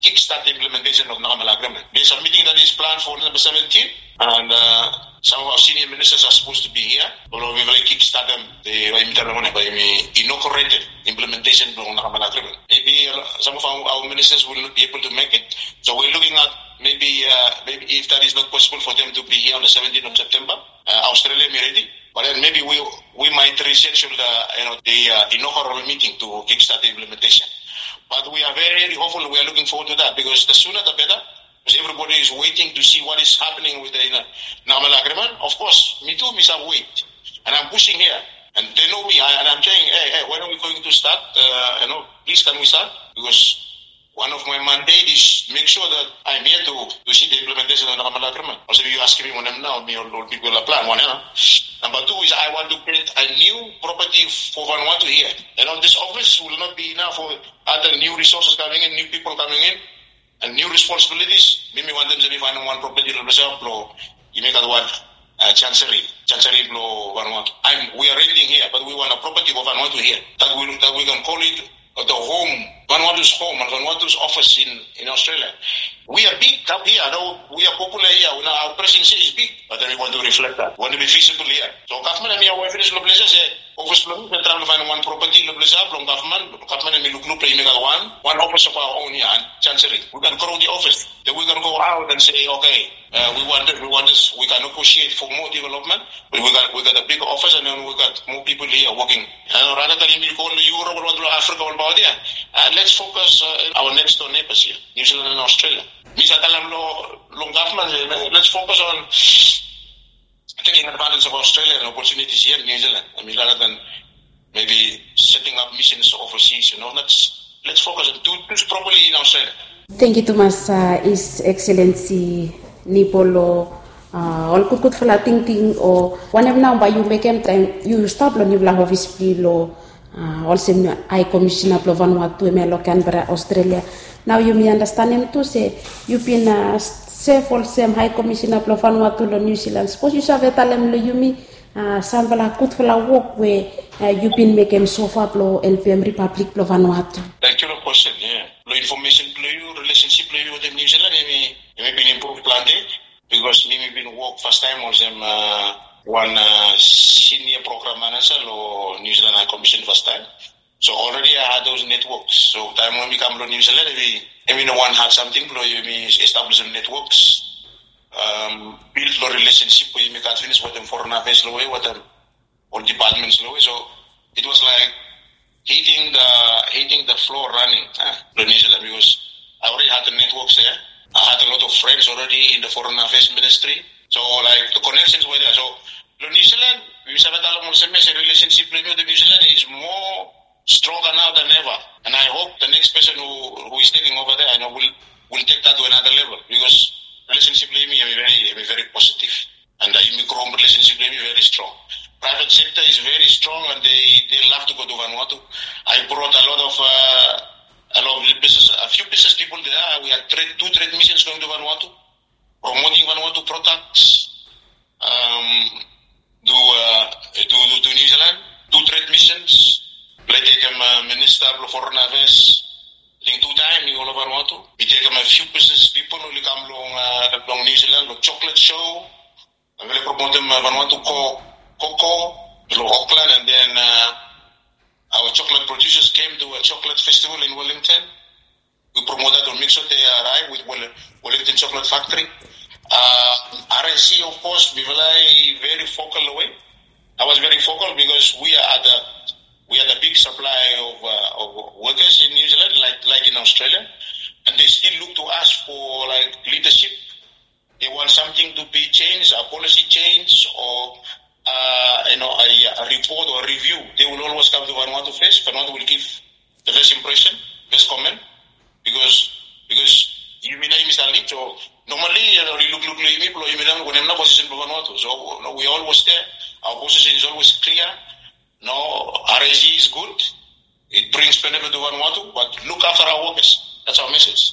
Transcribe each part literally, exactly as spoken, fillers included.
kickstart the implementation of Nagamala Agreement. There's a meeting that is planned for November seventeenth, and uh, some of our senior ministers are supposed to be here. Although we will kickstart them, the inaugurated implementation of Nagamala Agreement. Maybe uh, some of our, our ministers will not be able to make it. So we're looking at maybe, uh, maybe if that is not possible for them to be here on the seventeenth of September, uh, Australia may ready. But then maybe we we might reschedule the you know the uh, inaugural meeting to kickstart the implementation. But we are very hopeful. We are looking forward to that because the sooner the better. Because everybody is waiting to see what is happening with the you know, Nagamala Agreement. Of course, me too, Mister Wait, and I'm pushing here, and they know me, and I'm saying, hey, hey, when are we going to start? Uh, you know, please can we start? Because one of my mandate is make sure that I'm here to, to see the implementation of the Nagamala Agreement. Also, if you ask me when I'm now, me all people will plan one. You know? Number two is I want to create a new property for Vanuatu here. You know, this office will not be enough for other new resources coming in, new people coming in, and new responsibilities. Maybe want them to be finding one property to reserve, you make that one uh, Chancery, Chancery Vanuatu. I'm we are renting here, but we want a property for Vanuatu here that we that we can call it uh, the home, Vanuatu's home and Vanuatu's office in, in Australia. We are big up here. No, we are popular here. Our presence here is big, but then we want to reflect that. We want to be visible here. So government and me are finish lo place say office lo we try to find one property lo place from government. Government and me look look make one one office of our own here and Chancery. We can grow the office. Then we can go out and say, okay, uh, we want this, we want this. We can negotiate for more development. But we got we got a big office and then we got more people here working. And rather than me call Europe or Africa or about there, uh, let's focus uh, our next door neighbors here, New Zealand and Australia. Let's focus on taking advantage of Australia and opportunities here in New Zealand. I mean, rather than maybe setting up missions overseas, you know, let's let's focus on do this properly in Australia. Thank you, Thomas. Uh, His Excellency Nipolo. Uh, all good good for la ting ting or whenever now by you make them time you stop lo nibla office pilo uh, also I commissioner plo Vanuatu me lo Canberra Australia. Now you may understand him to say you've been uh, safe all same high commissioner plo Vanuatu lo New Zealand. Suppose you save talem lo you me uh, samvala good for la work where uh, you've been making so far plo L P M Republic plo Vanuatu. Thank you for question. Yeah, lo information plo you relationship plo you with New Zealand me me been improved planted. Because me been work first time was um, uh, one uh, senior program manager or New Zealand High Commission first time. So already I had those networks. So time when we come to New Zealand, we every no one had something. We establish some networks, um, build the relationship. We make finish with them foreign affairs law, with them or departments law. So it was like hitting the hitting the floor running. Huh, New Zealand because I already had the networks there. I had a lot of friends already in the Foreign Affairs Ministry. So, like, the connections were there. So, New Zealand, we have a relationship with New Zealand is more stronger now than ever. And I hope the next person who, who is taking over there, I know, will, will take that to another level. Because relationship with me is very, very positive. And the Imicron relationship with me is very strong. Private sector is very strong and they, they love to go to Vanuatu. I brought a lot of... Uh, A lot of business, a few business people there. We had trade, two trade missions going to Vanuatu, promoting Vanuatu products. Um, do, uh, do, do, do New Zealand, two trade missions. Like take him uh, Minister of Foreign Affairs. I think two times in all of Vanuatu. We take him a few business people who come along, uh, along New Zealand, the chocolate show. And we promote them uh, Vanuatu Cocoa, Auckland, and then. Uh, Our chocolate producers came to a chocolate festival in Wellington. We promoted on Mixo Te Arai with Wellington Chocolate Factory. Uh, R S C, of course, we were very focal away. I was very focal because we are at a we had a big supply of, uh, of workers in New Zealand, like like in Australia, and they still look to us for like leadership. They want something to be changed, a policy change, or Uh, you know, a, a report or a review. They will always come to Vanuatu first. Vanuatu will give the first impression, first comment, because because you mean Mister Lee. So normally, you know, you look look like me, but you mean when I'm not position for Vanuatu. So no, we always there. Our position is always clear. No, R S G is good. It brings benefit to Vanuatu, but look after our workers. That's our message.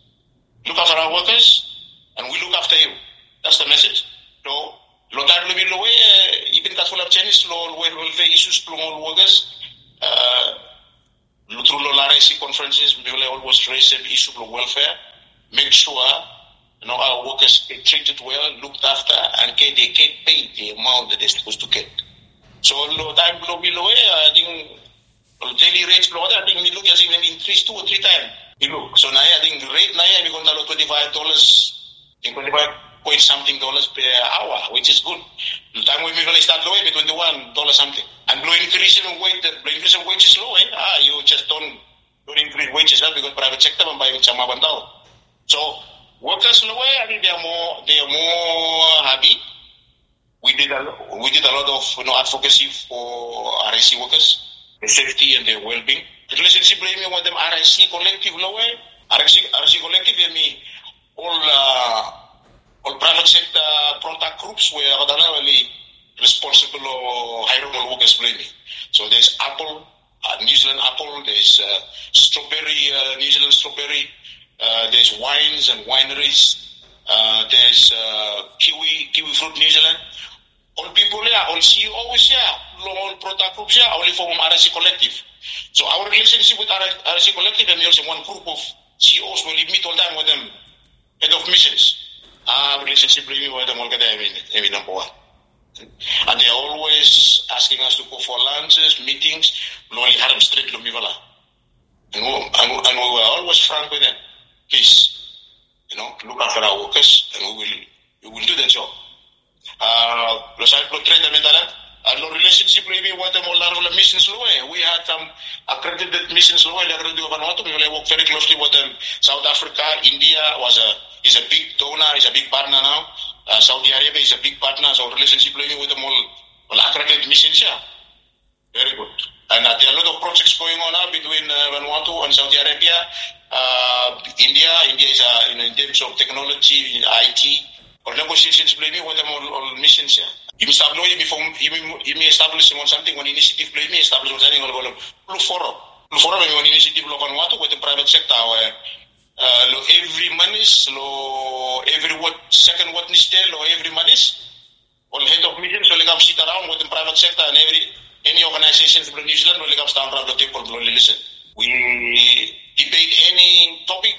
Look after our workers, and we look after you. That's the message. So. Lotar lebih lowe, even kat full of Chinese law, welfare issues, plumol workers, through the R I C conferences, we will always raise the issue of welfare, make sure you know our workers get treated well, looked after, and get they get paid the amount that they're supposed to get. So the time below below, I think daily rates below, I think we look at even increase two or three times. You look. So now I think the rate now we going to twenty-five dollars, twenty-five point something dollars per hour, which is good. The time when we will start low, we twenty-one dollars something. And below increase in wage, the increase in wage is low, eh? Ah, you just don't don't increase wages because private sector and buying chama bandao. So workers low, I think they are more they are more happy. We did a we did a lot of you know advocacy for R I C workers, their safety and their well-being. The relationship blaming with them R I C collective low, R I C R I C collective I mean all uh, all private sector product groups were ordinarily responsible or hiring workers blaming. So there's Apple, uh, New Zealand Apple, there's uh, strawberry, uh, New Zealand strawberry, uh, there's wines and wineries, uh, there's uh, kiwi kiwi fruit New Zealand. All people here, all C E Os here, all product groups here, only from R I C collective. So our relationship with R I C collective, and we also one group of C E Os will meet all the time with them, head of missions. Our relationship with them all every number one. And they're always asking us to go for lunches, meetings, we only had them straight to Mivala. And we, and, we, and we were always frank with them. Please, you know, look after our workers and we will we will do the job. Uh, los trade and the relationship with them all the missions law. We had some accredited missions law. We work very closely with them. South Africa, India was a is a big donor, is a big partner now. Uh, Saudi Arabia is a big partner. So relationship with them all, all accredited missions. Yeah, very good. And uh, there are a lot of projects going on now between uh, Vanuatu and Saudi Arabia. Uh, India, India is uh, you know, in terms of technology, I T. Or negotiations play me with them all, all missions here. You may establish before you may establish something one initiative play me establish something all all blue forum. Blue forum is one initiative lo Vanuatu with the private sector where uh, lo every month lo every what second what niste lo every month all head of missions so they come sit around with the private sector and every any organizations from New Zealand will come stand around the table to listen. We debate any topic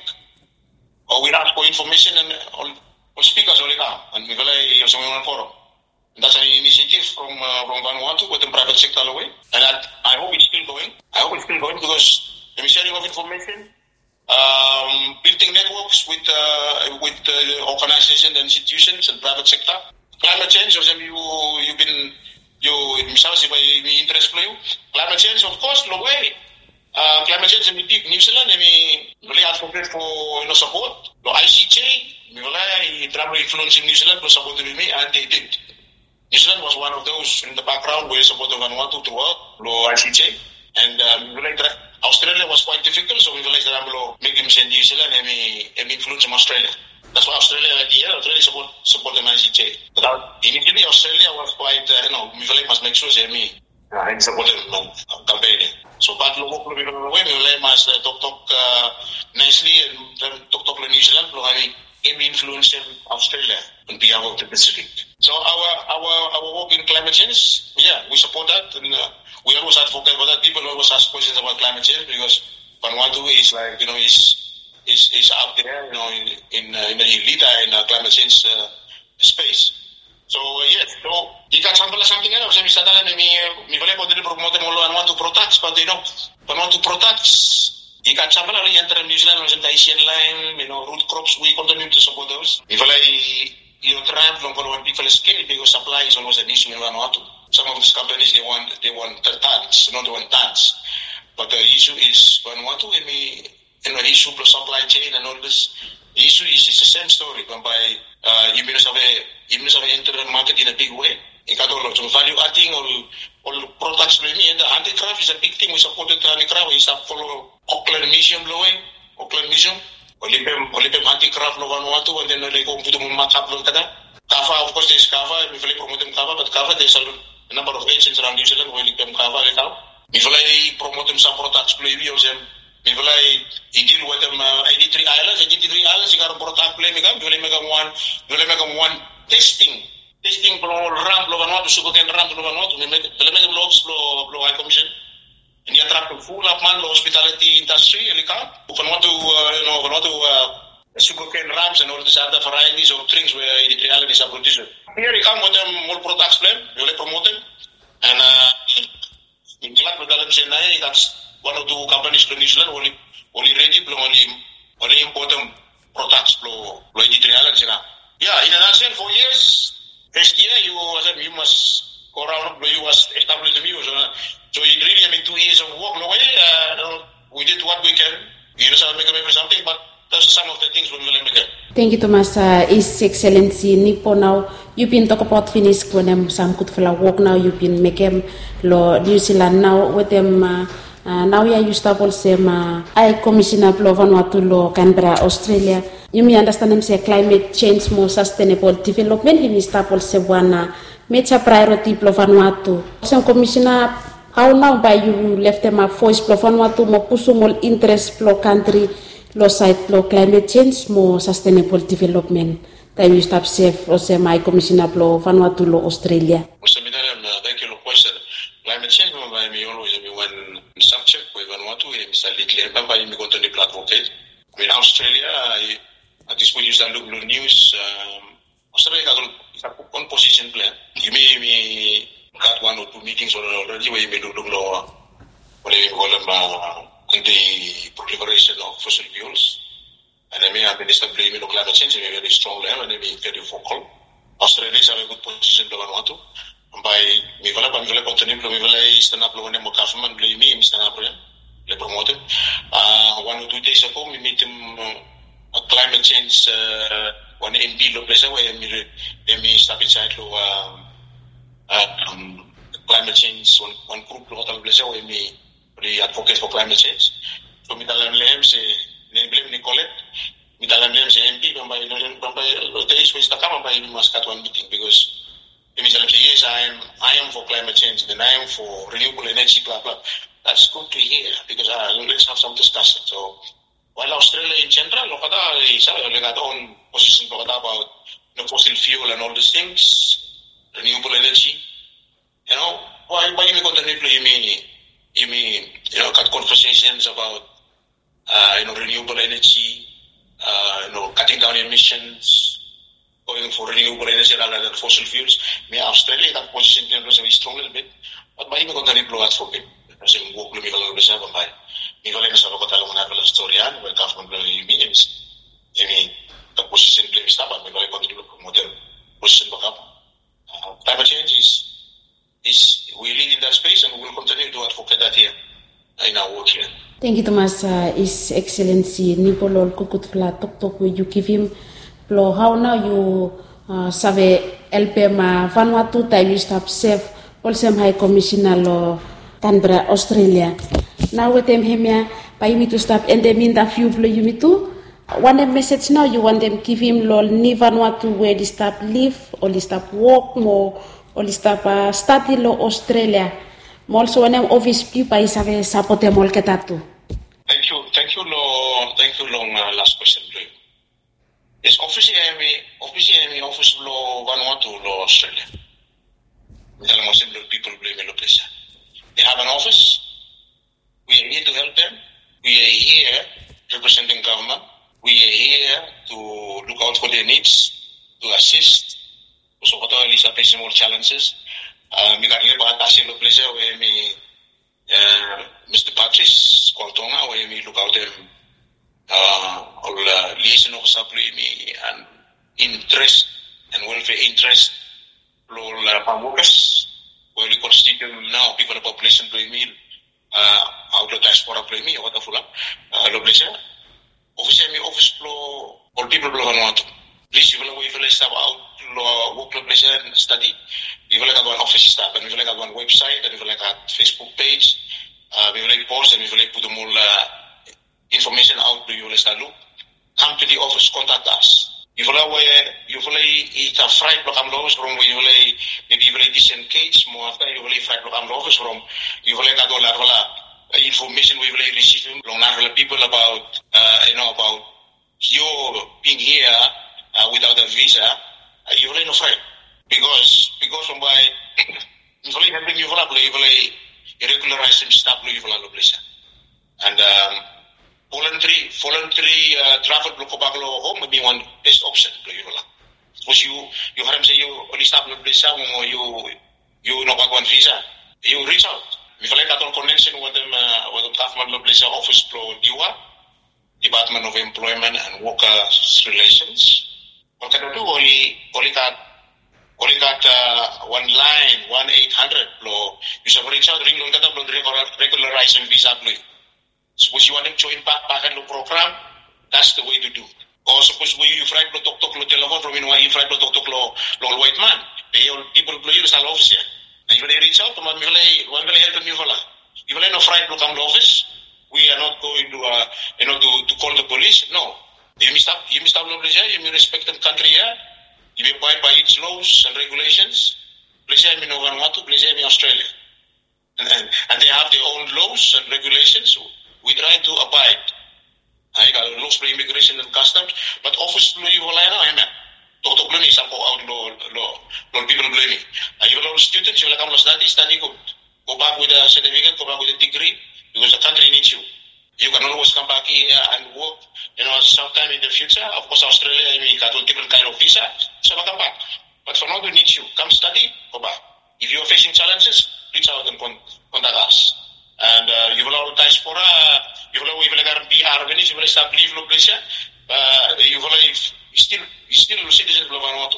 or we ask for information and all Or speakers only come, and we will also on forum. That's an initiative from uh, from Vanuatu with the private sector away, and I, I hope it's still going. I hope it's still going because the sharing of information, um, building networks with uh, with uh, organizations and institutions and private sector. Climate change, as you you've been you misalnya by interest for you. Climate change, of course, no way. Uh, climate change is big. New Zealand, I mean, really advocate for you know support. The I C J. I travel influence in New Zealand was supported with me, and they did. New Zealand was one of those in the background where supported Vanuatu to work, lo I C J, and um, Australia was quite difficult, so we realized that I'm lo make them send New Zealand and me and influence in Australia. That's why Australia idea, Australia support support the I C J. But initially Australia was quite, uh, you know, we must make sure that me and support them um, campaigning. So but lo work lo we lo way we must talk talk nicely and talk talk New Zealand lo I mean. Every influence in Australia on behalf of the Pacific. So our our our work in climate change, yeah, we support that, and uh, we always advocate for that. People always ask questions about climate change because Vanuatu is like you know is is is up there, you know, in in, uh, in the leader in uh, climate change uh, space. So uh, yes, so you can sample something else. Misalnya mi mi boleh poder promote molo Vanuatu products, but you know Vanuatu products. You can sample ali entre New Zealand and the Asian line, you know, root crops, we continue to support those. If I, you know, try to when people scale because supply is always an issue in Vanuatu. Some of these companies, they want, they want tons, not one tons. But the issue is Vanuatu, and we, you know, issue plus supply chain and all this. The issue is, it's the same story. When by, uh, you may have, you may have entered the market in a big way. You got all some value adding or, or products for me. And the handicraft is a big thing. We supported the handicraft. We start follow Auckland Museum blowing, Auckland Museum. Olipem, Olipem handicraft no Vanuatu, and then they go to the Makap Lokada. Kafa, of course, there's Kafa. We fully promote them Kafa, but Kafa, there's a number of agents around New Zealand who Olipem Kafa. We fully promote them some products, play with them. We fully deal with them eighty-three islands, eighty-three islands, you got a product play, we fully make them one, we fully make them one testing. Testing pro ramp lo Vanuatu, sugarcane ramp lo Vanuatu, we make, we make them logs lo High Commission. and you attract a full of man hospitality industry, Elika, who can want to, uh, you know, can want to uh, sugarcane rams and all these other varieties of drinks where the realities are produced. Here you come with them more products plan, you will promote them, and uh, in Clark, that's one of the companies in New Zealand only only ready only only important products for the realities. Yeah, in a nutshell, for years, first year you was you must go around, you was established the views. So it really, I mean, two years of work, no way. Uh, we did what we can. We just have to make something, but that's some of the things we will make it. Thank you, Thomas. Uh, His Excellency Nipo now. You've been talking about Finnish when them some good for work now. You've been making lo New Zealand now with them. Uh, uh, now yeah, you start also uh, I Commissioner Plo Vanuatu lo Canberra, Australia. You may understand them say climate change more sustainable development. You may start also one uh, major priority Plo Vanuatu. Some Commissioner. How now by you left them a voice Plo Vanuatu mo puso mo interest Plo country lo side Plo climate change mo sustainable development. Time you stop safe or say my Commissioner Plo Vanuatu lo Australia. Thank you, question. Climate change by me always when subject with Vanuatu is a little remember you go to the platform. I mean Australia I at this point you start look news um, Australia got one position plan. You may me got one or two meetings already where you may look lower what do you call them uh, the proliferation of fossil fuels. And I may have been established in climate change in a very strong level and they may be very focal. Australia is a good position to Vanuatu. By me vala pa me vala continue me vala stand up lo ne mo government blame me stand up le promote. Uh one or two days ago we meet him uh, a climate change uh, one M P lo place where me me stop inside lo uh, Uh, um, climate change one, one group lo hotel place where me the advocate for climate change. So me talam lem se ne blame Nicolette me talam lem se M P bamba bamba the issue is to come by we must cut one meeting because me talam say yes I am I am for climate change and I am for renewable energy blah blah. That's good to hear because uh, let's have some discussion. So while Australia in general lo kada is le got own position lo kada about the fossil fuel and all these things. Renewable energy, you know, why why you continue to you mean you mean you know cut conversations about uh, you know renewable energy, uh, you know cutting down emissions, going for renewable energy rather than fossil fuels. Me Australia that position is very strong a little bit, but why you continue to advocate? Kasi work lo mi kalau bisa bambay. Mi kalau na sa lokal mo na pala storyan, well government lo yung means. I mean, the position lo is tapat. Mi kalau continue to promote position backup. Uh, climate change is, is we live in that space and we will continue to advocate that here in our work here. Thank you, Thomas. Uh, His Excellency Nipolol Kukut Fla Tok Tok you give him Plo how now you uh, save L P M Vanuatu time you stop safe also High Commissioner lo Canberra, Australia. Now with them him by me to stop and them in the few Plo you me too. One message now you want them give him lol ni Vanuatu where they stop live or they stop work more or they stop uh, study lo Australia. Also when them office people is have support them all ketatu. Thank you, thank you lo, thank you long uh, last question please. Yes, office emi, office emi office lo Vanuatu lo Australia. Tell them simple people blame lo place. They have an office. We are here to help them. We are here representing government. We are here to look out for their needs, to assist. So what are these facing more challenges? We got a little pleasure where me, Mister Patrice Coltonga, where we look out them, all liaison officer me and interest and welfare interest, all workers, where we constitute now people of population play me, out of diaspora play me, what a full up, pleasure. Office me office flow all people blow Vanuatu. Please you will we will step out work place and study. We will have one office staff and we will have one website and we will have a Facebook page. Uh, we will post and we will put more uh, information out to you. Let's look. Come to the office, contact us. You will have you will eat a fried block am office from you will maybe you will decent cage more after you will fried block am office from you will have dollar information we will receive from people about uh, you know about you being here uh, without a visa. Uh, you will no friend because because from by you will helping you will you will irregularized him stop lo yuvala lo blesa. And um, voluntary voluntary uh, travel lo kobaglo home may be one best option lo yuvala. Suppose you you haram say you only stop lo blesa mo you you no kagwan visa. You reach out. We feel like that connection with them uh, with the government lo blesa office pro diwa Department of Employment and Workers Relations. What can I do? Only only that only that uh, one line, one eight hundred blow. You should reach out ring that blow regularizing visa blow. Suppose you want to join back back and the program, that's the way to do. Or suppose we you fried blow talk talk lo telephone from in you fried blow talk talk lo lo white man. They all people blow you sal office. And you will reach out to one will one will help you for la. You will no fried blow come to office. We are not going to uh, you know to, to call the police. No. You must have you must have no pleasure, you must respect the country here. You abide by its laws and regulations. Pleasure in Vanuatu, pleasure in Australia. And, and and they have their own laws and regulations. We try to abide. I got laws for immigration and customs, but office blue you will I know. Toto blue is out law law. Law people blue me. And you will all students, you will come to study, study good. Go back with a certificate, go back with a degree, because the country needs you. You can always come back here and work. You know, sometime in the future, of course, Australia, we got a different kind of visa, so come back. But for now, we need you. Come study, go back. If you're facing challenges, reach out and contact us. And uh, you will all diaspora, you will all be our Venice, you will start leave no place, uh, you will still, still citizens of Vanuatu.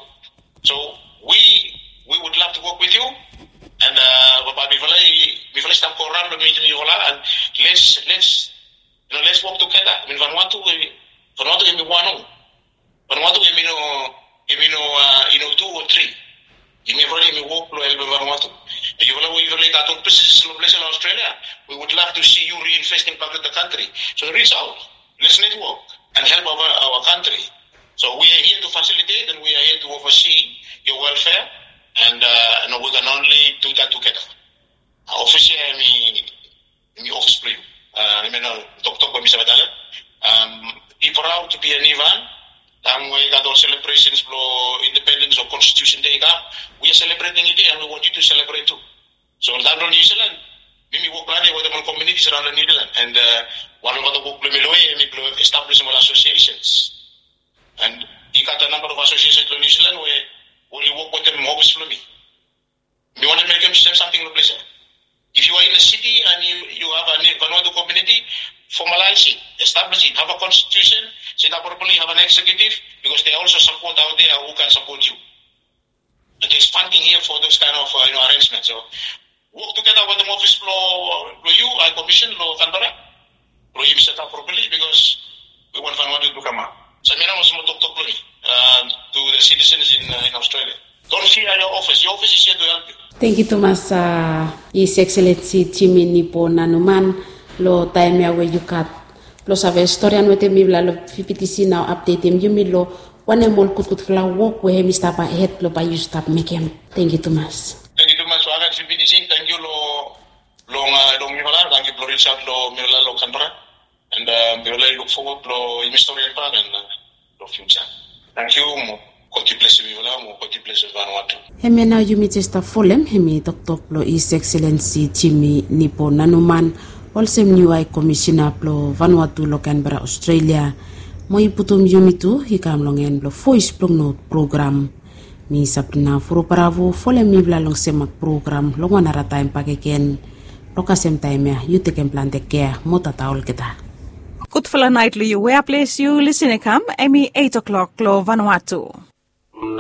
So we, we would love to work with you. And uh, we will start around the meeting, and let's, let's, you know, let's work together. I mean, Vanuatu, Vanuatu, we one. Vanuatu, we know, we know, you know, two or three. You may already work to help Vanuatu. You will know, even like that, places in Australia, we would love to see you reinvesting back in the country. So reach out, let's network and help our, our country. So we are here to facilitate and we are here to oversee your welfare, and uh, no, we can only do that together. Officially, I mean, in the office for you. Uh, I mean, Doctor Komisa Badala. Um, be proud to be an Ivan. And we got all celebrations for Independence or Constitution Day. We are celebrating it and we want you to celebrate too. So down in New Zealand, we work with the communities around New Zealand, and uh, one of the work we establish more associations. And you got a number of associations in New Zealand where we work with them always for me. We want to make them say something to pleasure. If you are in a city and you, you have a Vanuatu community, formalize it, establish it, have a constitution, set up properly, have an executive, because they also support out there who can support you. And there's funding here for those kind of uh, you know, arrangements. So work together with the office law, law you, I commission, law Canberra, law you set up properly, because we want Vanuatu to come up. So I mean, I was more talk to the citizens in, uh, in Australia. Don't fear your office. Your office is here to help you. Thank you, Thomas. Uh, His Excellency Jimmy Nipo Nanuman lo time ya we yukat lo save historia no te mibla lo P P T C now update em yumi lo wane mol kut kut fla walk we hemi stapa head lo ba you stop mekem. Thank you, Thomas. Thank you, Thomas. Waga P P T C. Thank you lo lo nga lo mibla. Thank you lo Richard lo mibla lo Canberra, and uh, mibla look forward lo in historia pa and uh, lo future. Thank you. Hemi na yumi testa folem hemi Doctor Plo His Excellency Jimmy Nipo Nanuman olsem new High Commissioner Plo Vanuatu lo Canberra Australia mo iputum yumi tu hikam longen lo voice plong note program mi sapna furo paravo folem mi bla long semak program lo wana time pakeken lo kasem time ya yuteken plante care mota taol kita. Good for la night lo you where place you listen come emi eight o'clock lo Vanuatu.